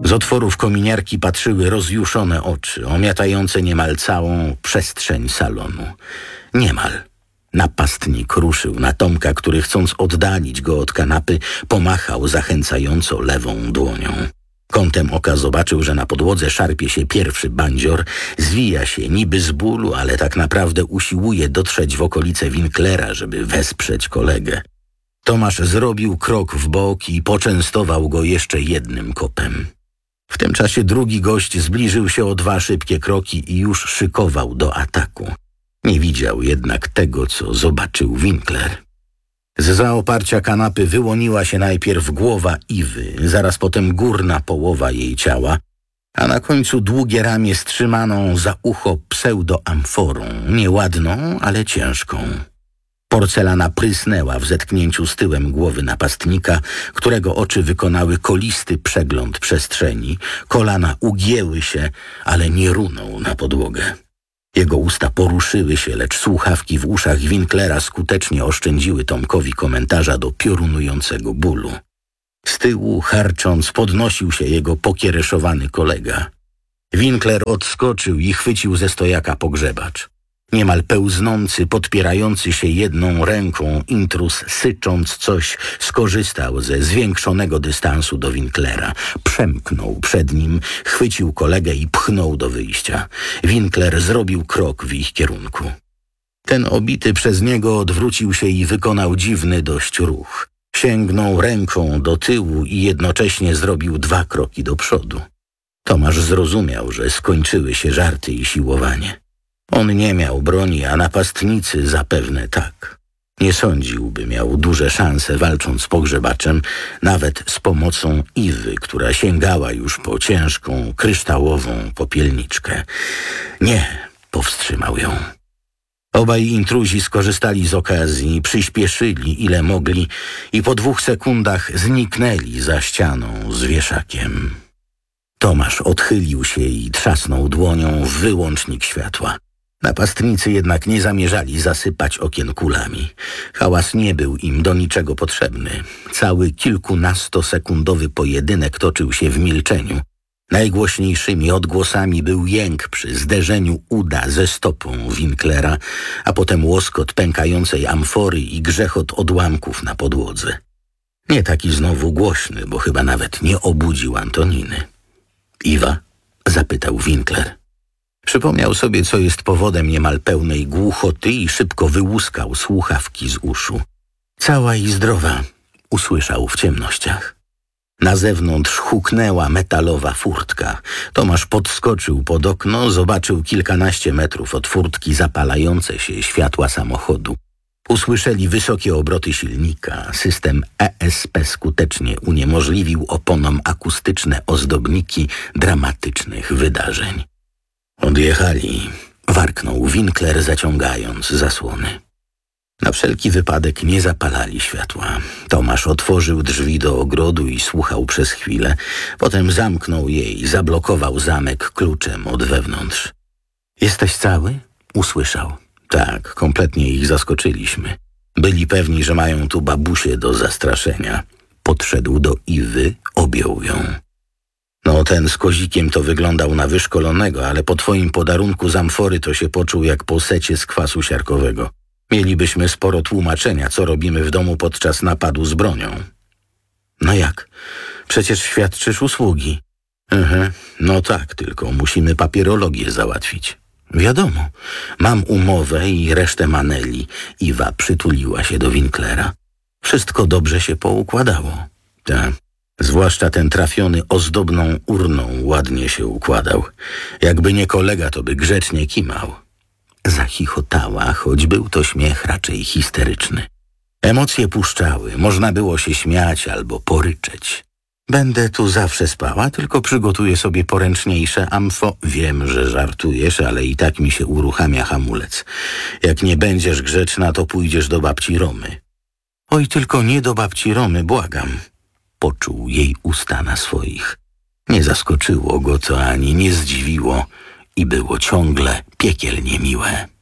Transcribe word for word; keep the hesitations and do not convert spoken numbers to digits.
Z otworów kominiarki patrzyły rozjuszone oczy, omiatające niemal całą przestrzeń salonu. Niemal. Napastnik ruszył na Tomka, który chcąc oddalić go od kanapy, pomachał zachęcająco lewą dłonią. Kątem oka zobaczył, że na podłodze szarpie się pierwszy bandzior, zwija się niby z bólu, ale tak naprawdę usiłuje dotrzeć w okolice Winklera, żeby wesprzeć kolegę. Tomasz zrobił krok w bok i poczęstował go jeszcze jednym kopem. W tym czasie drugi gość zbliżył się o dwa szybkie kroki i już szykował do ataku. Nie widział jednak tego, co zobaczył Winkler. Zza oparcia kanapy wyłoniła się najpierw głowa Iwy, zaraz potem górna połowa jej ciała, a na końcu długie ramię z trzymaną za ucho pseudoamforą, nieładną, ale ciężką. Porcelana prysnęła w zetknięciu z tyłem głowy napastnika, którego oczy wykonały kolisty przegląd przestrzeni, kolana ugięły się, ale nie runął na podłogę. Jego usta poruszyły się, lecz słuchawki w uszach Winklera skutecznie oszczędziły Tomkowi komentarza do piorunującego bólu. Z tyłu, harcząc, podnosił się jego pokiereszowany kolega. Winkler odskoczył i chwycił ze stojaka pogrzebacz. Niemal pełznący, podpierający się jedną ręką, intruz, sycząc coś, skorzystał ze zwiększonego dystansu do Winklera. Przemknął przed nim, chwycił kolegę i pchnął do wyjścia. Winkler zrobił krok w ich kierunku. Ten obity przez niego odwrócił się i wykonał dziwny dość ruch. Sięgnął ręką do tyłu i jednocześnie zrobił dwa kroki do przodu. Tomasz zrozumiał, że skończyły się żarty i siłowanie. On nie miał broni, a napastnicy zapewne tak. Nie sądził, by miał duże szanse walcząc z pogrzebaczem, nawet z pomocą Iwy, która sięgała już po ciężką, kryształową popielniczkę. Nie, powstrzymał ją. Obaj intruzi skorzystali z okazji, przyspieszyli ile mogli i po dwóch sekundach zniknęli za ścianą z wieszakiem. Tomasz odchylił się i trzasnął dłonią w wyłącznik światła. Napastnicy jednak nie zamierzali zasypać okien kulami. Hałas nie był im do niczego potrzebny. Cały kilkunastosekundowy pojedynek toczył się w milczeniu. Najgłośniejszymi odgłosami był jęk przy zderzeniu uda ze stopą Winklera, a potem łoskot pękającej amfory i grzechot odłamków na podłodze. Nie taki znowu głośny, bo chyba nawet nie obudził Antoniny. Iwa? Zapytał Winkler. Przypomniał sobie, co jest powodem niemal pełnej głuchoty i szybko wyłuskał słuchawki z uszu. Cała i zdrowa, usłyszał w ciemnościach. Na zewnątrz huknęła metalowa furtka. Tomasz podskoczył pod okno, zobaczył kilkanaście metrów od furtki zapalające się światła samochodu. Usłyszeli wysokie obroty silnika. System E S P skutecznie uniemożliwił oponom akustyczne ozdobniki dramatycznych wydarzeń. Odjechali, warknął Winkler, zaciągając zasłony. Na wszelki wypadek nie zapalali światła. Tomasz otworzył drzwi do ogrodu i słuchał przez chwilę. Potem zamknął je i zablokował zamek kluczem od wewnątrz. Jesteś cały? Usłyszał. Tak, kompletnie ich zaskoczyliśmy. Byli pewni, że mają tu babusię do zastraszenia. Podszedł do Iwy, objął ją. No, ten z kozikiem to wyglądał na wyszkolonego, ale po twoim podarunku z amfory to się poczuł jak po secie z kwasu siarkowego. Mielibyśmy sporo tłumaczenia, co robimy w domu podczas napadu z bronią. No jak? Przecież świadczysz usługi. Mhm, no tak, tylko musimy papierologię załatwić. Wiadomo, mam umowę i resztę maneli. Iwa przytuliła się do Winklera. Wszystko dobrze się poukładało. Tak. Zwłaszcza ten trafiony ozdobną urną ładnie się układał. Jakby nie kolega, to by grzecznie kimał. Zachichotała, choć był to śmiech raczej histeryczny. Emocje puszczały, można było się śmiać albo poryczeć. Będę tu zawsze spała, tylko przygotuję sobie poręczniejsze amfo. Wiem, że żartujesz, ale i tak mi się uruchamia hamulec. Jak nie będziesz grzeczna, to pójdziesz do babci Romy. Oj, tylko nie do babci Romy, błagam. Poczuł jej usta na swoich. Nie zaskoczyło go to ani nie zdziwiło i było ciągle piekielnie miłe.